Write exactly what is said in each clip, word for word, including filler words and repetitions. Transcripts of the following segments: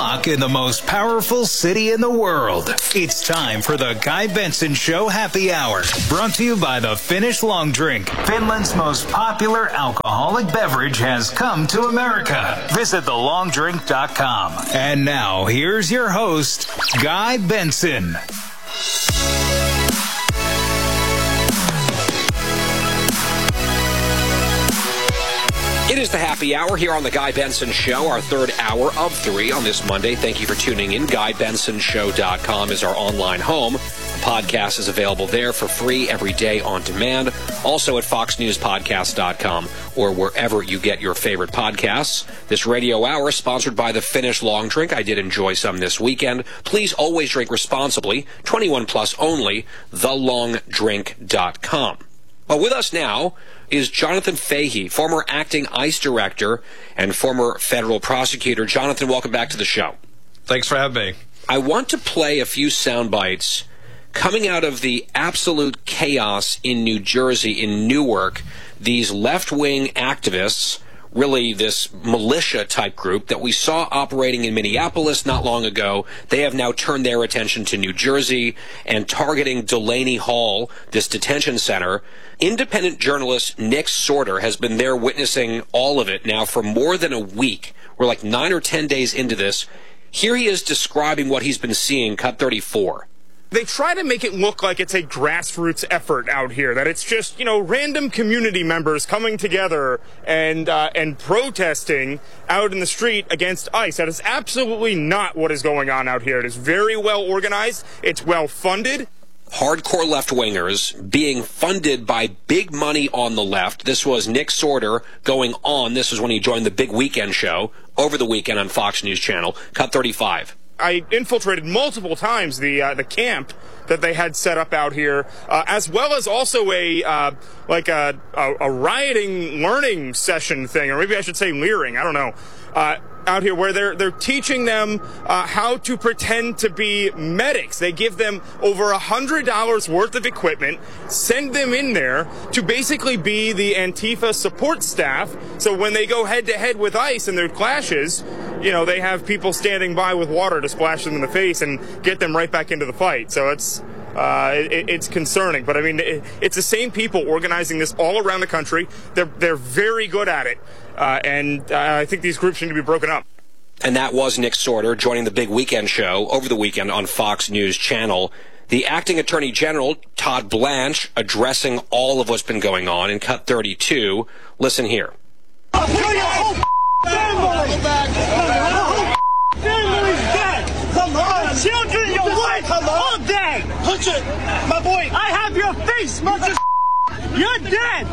In the most powerful city in the world. It's time for the Guy Benson Show Happy Hour. Brought to you by the Finnish Long Drink. Finland's most popular alcoholic beverage has come to America. Visit the long drink dot com. And now, here's your host, Guy Benson. It is the happy hour here on the Guy Benson Show, our third hour of three on this Monday. Thank you for tuning in. Guy Benson Show dot com is our online home. The podcast is available there for free every day on demand. Also at fox news podcast dot com or wherever you get your favorite podcasts. This radio hour is sponsored by the Finnish Long Drink. I did enjoy some this weekend. Please always drink responsibly. twenty-one plus only. the long drink dot com. Well, with us now is Jonathan Fahey, former acting ICE director and former federal prosecutor. Jonathan, welcome back to the show. Thanks for having me. I want to play a few sound bites coming out of the absolute chaos in New Jersey, in Newark. These left-wing activists, really this militia-type group that we saw operating in Minneapolis not long ago, they have now turned their attention to New Jersey and targeting Delaney Hall, this detention center. Independent journalist Nick Sorter has been there witnessing all of it now for more than a week. We're like nine or ten days into this. Here he is describing what he's been seeing, cut thirty-four. They try to make it look like it's a grassroots effort out here, that it's just, you know, random community members coming together and uh, and protesting out in the street against ICE. That is absolutely not what is going on out here. It is very well organized. It's well funded. Hardcore left-wingers being funded by big money on the left. This was Nick Sorter going on. This was when he joined the Big Weekend show over the weekend on Fox News Channel. Cut thirty-five. I infiltrated multiple times the uh, the camp that they had set up out here, uh, as well as also a uh, like a, a a rioting learning session thing, or maybe I should say leering. I don't know. Uh, out here where they're they're teaching them uh, how to pretend to be medics. They give them over a hundred dollars worth of equipment, send them in there to basically be the Antifa support staff. So when they go head to head with ICE in their clashes, you know, they have people standing by with water to splash them in the face and get them right back into the fight. So it's uh, it, it's concerning. But I mean, it, it's the same people organizing this all around the country. They're they're very good at it. Uh, and uh, I think these groups need to be broken up. And that was Nick Sorter joining the Big Weekend show over the weekend on Fox News Channel. The acting attorney general, Todd Blanche, addressing all of what's been going on in cut thirty-two. Listen here. I'll kill your whole family! Your whole family's dead! Come on! Children, your wife, all dead! Punch it! My boy! I have your face, mother. You're dead!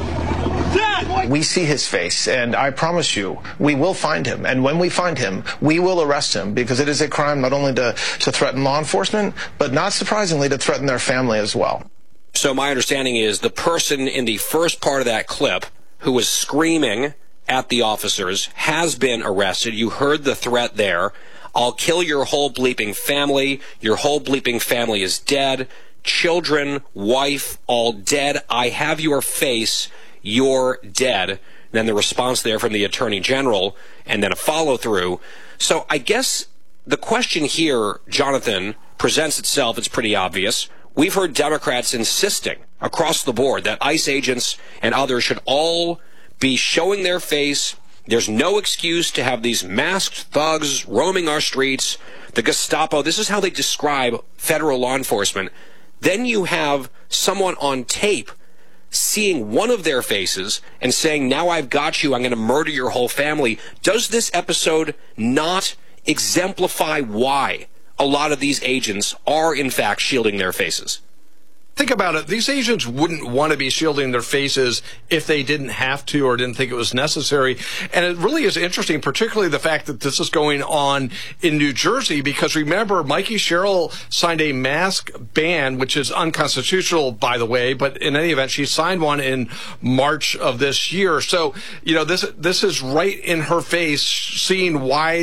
Dead! We see his face, and I promise you, we will find him. And when we find him, we will arrest him, because it is a crime not only to, to threaten law enforcement, but not surprisingly to threaten their family as well. So my understanding is the person in the first part of that clip who was screaming at the officers has been arrested. You heard the threat there. I'll kill your whole bleeping family. Your whole bleeping family is dead. Children, wife, all dead. I have your face. You're dead. And then the response there from the Attorney General, and then a follow-through. So I guess the question here, Jonathan, presents itself. It's pretty obvious. We've heard Democrats insisting across the board that ICE agents and others should all be showing their face. There's no excuse to have these masked thugs roaming our streets. The Gestapo, this is how they describe federal law enforcement. Then you have someone on tape seeing one of their faces and saying, now I've got you, I'm going to murder your whole family. Does this episode not exemplify why a lot of these agents are, in fact, shielding their faces? Think about it. These agents wouldn't want to be shielding their faces if they didn't have to or didn't think it was necessary. And it really is interesting, particularly the fact that this is going on in New Jersey, because remember, Mikey Sherrill signed a mask ban, which is unconstitutional, by the way, but in any event, she signed one in March of this year. So, you know, this this is right in her face, seeing why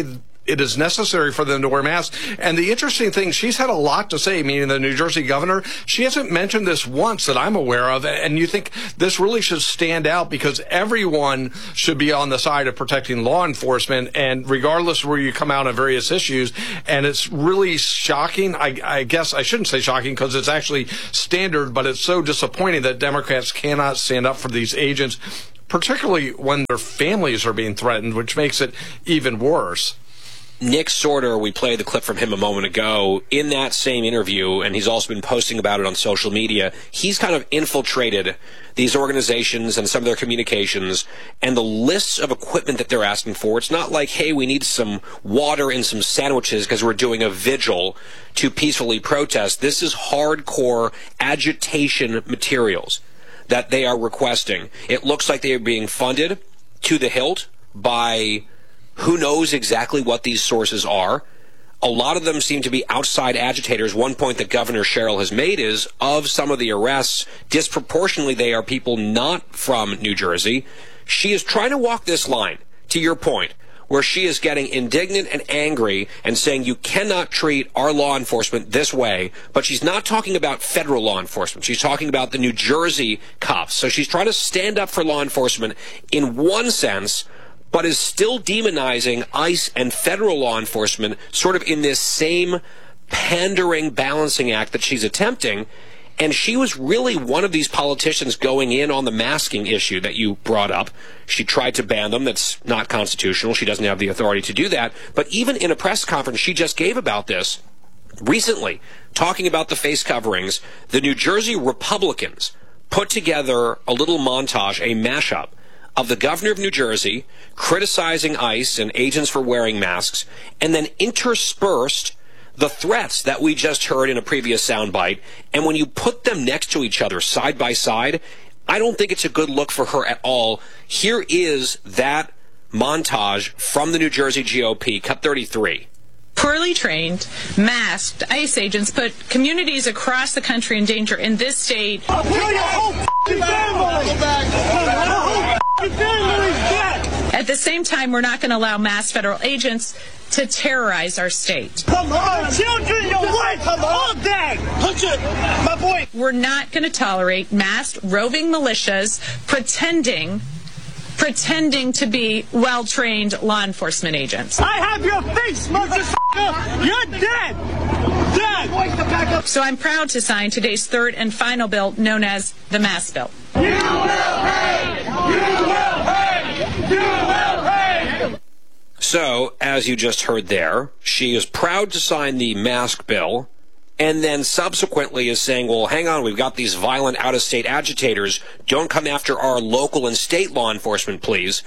it is necessary for them to wear masks. And the interesting thing, she's had a lot to say, meaning the New Jersey governor. She hasn't mentioned this once that I'm aware of. And you think this really should stand out because everyone should be on the side of protecting law enforcement, and regardless of where you come out on various issues. And it's really shocking. I, I guess I shouldn't say shocking because it's actually standard, but it's so disappointing that Democrats cannot stand up for these agents, particularly when their families are being threatened, which makes it even worse. Nick Sorter, we played the clip from him a moment ago, in that same interview, and he's also been posting about it on social media. He's kind of infiltrated these organizations and some of their communications and the lists of equipment that they're asking for. It's not like, hey, we need some water and some sandwiches because we're doing a vigil to peacefully protest. This is hardcore agitation materials that they are requesting. It looks like they are being funded to the hilt by who knows exactly what these sources are. A lot of them seem to be outside agitators. One point that Governor Sherrill has made is, of some of the arrests, disproportionately they are people not from New Jersey. She is trying to walk this line, to your point, where she is getting indignant and angry and saying you cannot treat our law enforcement this way, but she's not talking about federal law enforcement. She's talking about the New Jersey cops. So she's trying to stand up for law enforcement in one sense, but is still demonizing ICE and federal law enforcement sort of in this same pandering balancing act that she's attempting. And she was really one of these politicians going in on the masking issue that you brought up. She tried to ban them. That's not constitutional. She doesn't have the authority to do that. But even in a press conference she just gave about this recently, talking about the face coverings, the New Jersey Republicans put together a little montage, a mashup, of the governor of New Jersey criticizing ICE and agents for wearing masks, and then interspersed the threats that we just heard in a previous soundbite. And when you put them next to each other, side by side, I don't think it's a good look for her at all. Here is that montage from the New Jersey G O P, cut thirty-three. Poorly trained, masked ICE agents put communities across the country in danger. In this state, I'll kill your whole f***ing family! Go back! Your whole f***ing family is dead! At the same time, we're not going to allow masked federal agents to terrorize our state. Come on! Children, your wife, come all day! Push it! My boy! We're not going to tolerate masked roving militias pretending pretending to be well-trained law enforcement agents. I have your face, motherfucker! You're dead! Dead! So I'm proud to sign today's third and final bill, known as the Mask Bill. You will pay! You will pay! You will pay! So, as you just heard there, she is proud to sign the mask bill, and then subsequently is saying, well, hang on, we've got these violent out-of-state agitators. Don't come after our local and state law enforcement, please.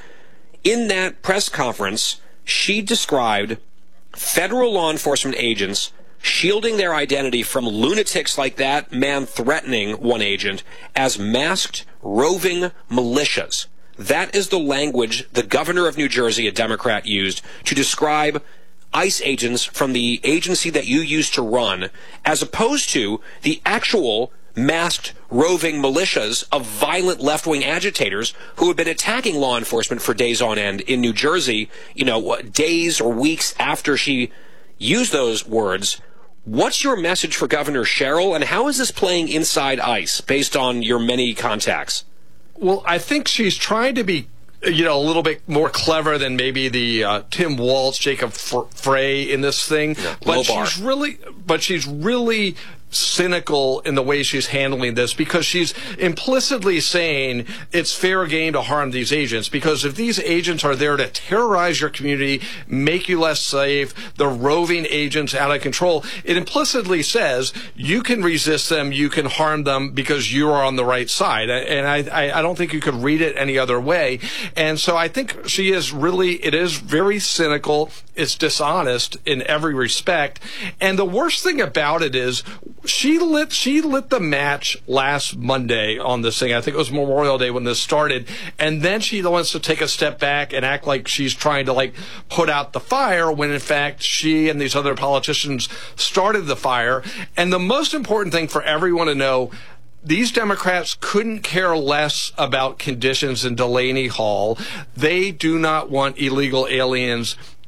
In that press conference, she described federal law enforcement agents shielding their identity from lunatics like that man threatening one agent as masked, roving militias. That is the language the governor of New Jersey, a Democrat, used to describe ICE agents from the agency that you used to run, as opposed to the actual masked roving militias of violent left-wing agitators who have been attacking law enforcement for days on end in New Jersey, you know, days or weeks after she used those words. What's your message for Governor Sherrill, and how is this playing inside ICE based on your many contacts? Well, I think she's trying to be, you know, a little bit more clever than maybe the uh, Tim Walz, Jacob Frey in this thing. Yeah, but bar. she's really, but she's really cynical in the way she's handling this, because she's implicitly saying it's fair game to harm these agents, because if these agents are there to terrorize your community, make you less safe, the roving agents out of control, it implicitly says you can resist them, you can harm them because you are on the right side. And I, I don't think you could read it any other way. And so I think she is really, it is very cynical. It's dishonest in every respect. And the worst thing about it is she lit she lit the match last Monday on this thing. I think it was Memorial Day when this started. And then she wants to take a step back and act like she's trying to like put out the fire, when in fact she and these other politicians started the fire. And the most important thing for everyone to know, these Democrats couldn't care less about conditions in Delaney Hall. They do not want illegal aliens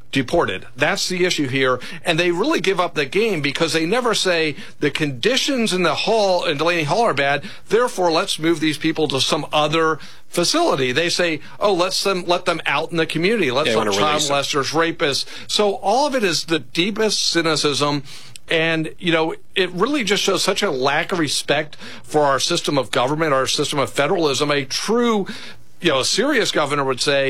deported. That's the issue here. And they really give up the game because they never say the conditions in the hall in Delaney Hall are bad, therefore let's move these people to some other facility. They say, oh, let's them let them out in the community. Let's let child molesters, rapists. So all of it is the deepest cynicism. And, you know, it really just shows such a lack of respect for our system of government, our system of federalism. A true, you know, a serious governor would say,